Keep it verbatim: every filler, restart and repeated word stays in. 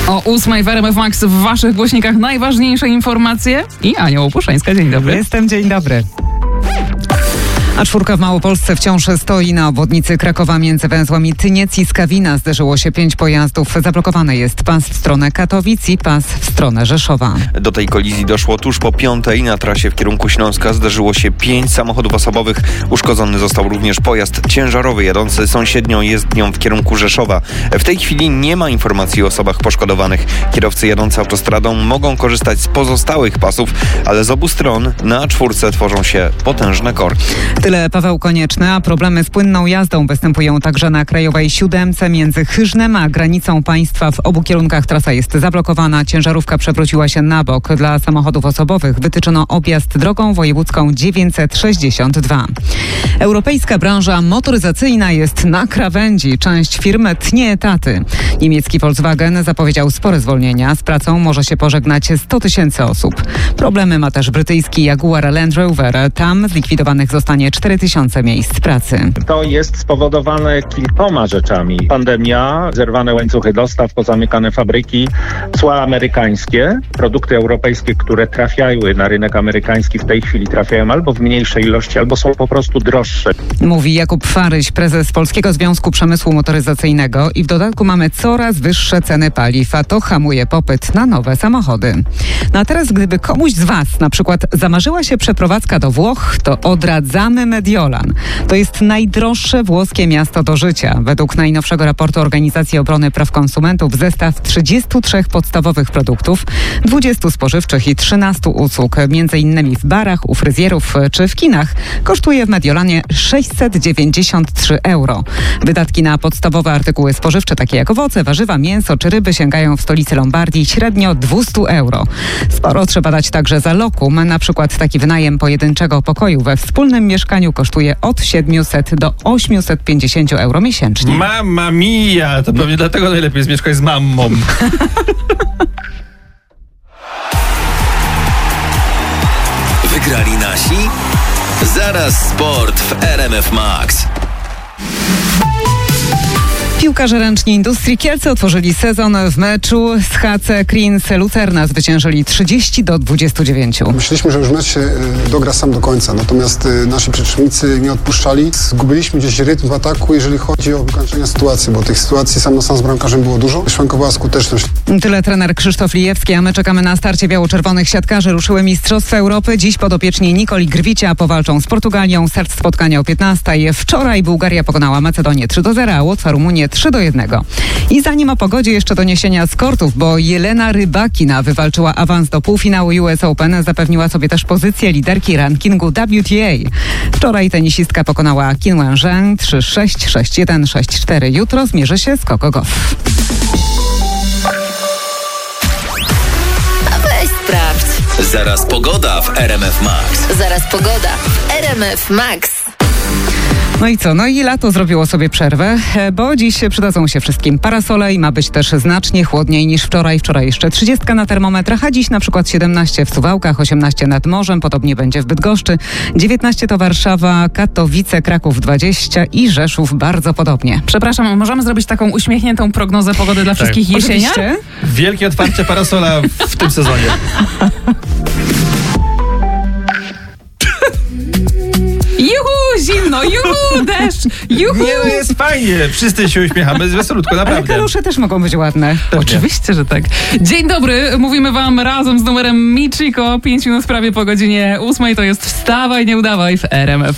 O ósmej w R M F Max w waszych głośnikach najważniejsze informacje i Ania Łopuszańska. Dzień dobry. Jestem, dzień dobry. A czwórka w Małopolsce wciąż stoi na obwodnicy Krakowa między węzłami Tyniec i Skawina. Zderzyło się pięć pojazdów. Zablokowany jest pas w stronę Katowic i pas w stronę Rzeszowa. Do tej kolizji doszło tuż po piątej. Na trasie w kierunku Śląska zderzyło się pięć samochodów osobowych. Uszkodzony został również pojazd ciężarowy jadący sąsiednią jezdnią w kierunku Rzeszowa. W tej chwili nie ma informacji o osobach poszkodowanych. Kierowcy jadący autostradą mogą korzystać z pozostałych pasów, ale z obu stron na czwórce tworzą się potężne korki. Tyle Paweł Konieczny, a problemy z płynną jazdą występują także na Krajowej Siódemce między Chyżnem a granicą państwa. W obu kierunkach trasa jest zablokowana. Ciężarówka przewróciła się na bok. Dla samochodów osobowych wytyczono objazd drogą wojewódzką dziewięćset sześćdziesiąt dwa. Europejska branża motoryzacyjna jest na krawędzi. Część firm tnie etaty. Niemiecki Volkswagen zapowiedział spore zwolnienia. Z pracą może się pożegnać sto tysięcy osób. Problemy ma też brytyjski Jaguar Land Rover. Tam zlikwidowanych zostanie cztery tysiące miejsc pracy. To jest spowodowane kilkoma rzeczami. Pandemia, zerwane łańcuchy dostaw, pozamykane fabryki, cła amerykańskie, produkty europejskie, które trafiały na rynek amerykański, w tej chwili trafiają albo w mniejszej ilości, albo są po prostu droższe. Mówi Jakub Faryś, prezes Polskiego Związku Przemysłu Motoryzacyjnego, i w dodatku mamy coraz wyższe ceny paliw, a to hamuje popyt na nowe samochody. No a teraz, gdyby komuś z Was na przykład zamarzyła się przeprowadzka do Włoch, to odradzamy Mediolan. To jest najdroższe włoskie miasto do życia. Według najnowszego raportu Organizacji Obrony Praw Konsumentów zestaw trzydziestu trzech podstawowych produktów, dwudziestu spożywczych i trzynastu usług, między innymi w barach, u fryzjerów czy w kinach, kosztuje w Mediolanie sześćset dziewięćdziesiąt trzy euro. Wydatki na podstawowe artykuły spożywcze, takie jak owoce, warzywa, mięso czy ryby, sięgają w stolicy Lombardii średnio dwieście euro. Sporo trzeba dać także za lokum. Na przykład taki wynajem pojedynczego pokoju we wspólnym mieszkaniu kosztuje od siedmiuset do osiemset pięćdziesiąt euro miesięcznie. Mamma mia! To pewnie dlatego najlepiej jest mieszkać z mamą. Wygrali nasi? Zaraz sport w R M F Max. Piłkarze ręczni Industrii Kielce otworzyli sezon w meczu z H C Kriens Lucerna. Zwyciężyli trzydzieści do dwudziestu dziewięciu. Myśleliśmy, że już mecz się y, dogra sam do końca, natomiast y, nasi przeciwnicy nie odpuszczali. Zgubiliśmy gdzieś rytm w ataku, jeżeli chodzi o wykończenie sytuacji, bo tych sytuacji sam na sam z bramkarzem było dużo. Szwankowała skuteczność. Tyle trener Krzysztof Lijewski, a my czekamy na starcie biało-czerwonych siatkarzy. Ruszyły Mistrzostwa Europy. Dziś podopieczni Nikoli Grwicia powalczą z Portugalią. Start spotkania o piętnastej. Wczoraj Bułgaria pokonała Macedonię trzy do zera, a Łotwa Rumunię trzy do jednego. I zanim o pogodzie, jeszcze doniesienia z kortów, bo Jelena Rybakina wywalczyła awans do półfinału U S Open, zapewniła sobie też pozycję liderki rankingu W T A. Wczoraj tenisistka pokonała Qin Wenzheng trzy sześć, sześć jeden, sześć cztery. Jutro zmierzy się z Coco Gauff. Weź sprawdź. Zaraz pogoda w R M F Max. Zaraz pogoda w R M F Max. No i co? No i lato zrobiło sobie przerwę, bo dziś przydadzą się wszystkim parasole i ma być też znacznie chłodniej niż wczoraj. Wczoraj jeszcze trzydziestka na termometrach, a dziś na przykład siedemnaście w Suwałkach, osiemnaście nad morzem, podobnie będzie w Bydgoszczy, dziewiętnaście to Warszawa, Katowice, Kraków dwadzieścia i Rzeszów bardzo podobnie. Przepraszam, możemy zrobić taką uśmiechniętą prognozę pogody dla wszystkich Tak. jesieniar? Oczywiście. Wielkie otwarcie parasola w tym sezonie. Juhu, zimno, juhu, deszcz, juhu! Nie, no jest fajnie. Wszyscy się uśmiechamy z wesolutko, Ale naprawdę. kalusze też mogą być ładne. Oczywiście, że tak. Dzień dobry, mówimy wam razem z numerem Michiko. Pięć minut prawie po godzinie ósmej. To jest Wstawaj, nie udawaj w R M F.